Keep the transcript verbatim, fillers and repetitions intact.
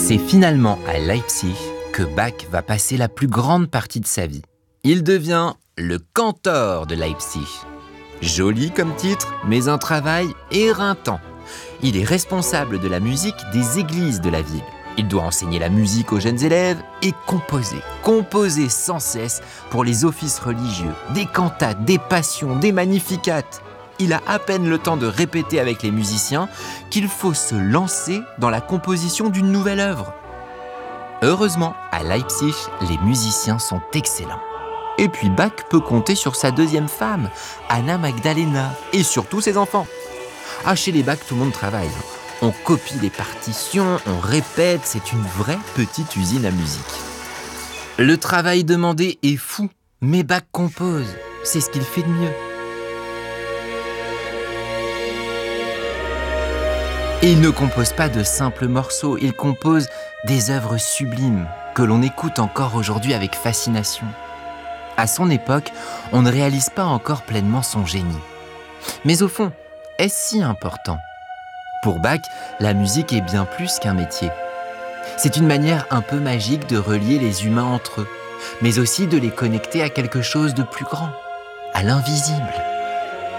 C'est finalement à Leipzig que Bach va passer la plus grande partie de sa vie. Il devient le cantor de Leipzig. Joli comme titre, mais un travail éreintant. Il est responsable de la musique des églises de la ville. Il doit enseigner la musique aux jeunes élèves et composer, composer sans cesse pour les offices religieux, des cantates, des passions, des magnificats. Il a à peine le temps de répéter avec les musiciens qu'il faut se lancer dans la composition d'une nouvelle œuvre. Heureusement, à Leipzig, les musiciens sont excellents. Et puis Bach peut compter sur sa deuxième femme, Anna Magdalena, et surtout ses enfants. Ah, chez les Bach, tout le monde travaille. On copie les partitions, on répète, c'est une vraie petite usine à musique. Le travail demandé est fou, mais Bach compose, c'est ce qu'il fait de mieux. Et il ne compose pas de simples morceaux, il compose des œuvres sublimes que l'on écoute encore aujourd'hui avec fascination. À son époque, on ne réalise pas encore pleinement son génie. Mais au fond, est-ce si important ? Pour Bach, la musique est bien plus qu'un métier. C'est une manière un peu magique de relier les humains entre eux, mais aussi de les connecter à quelque chose de plus grand, à l'invisible.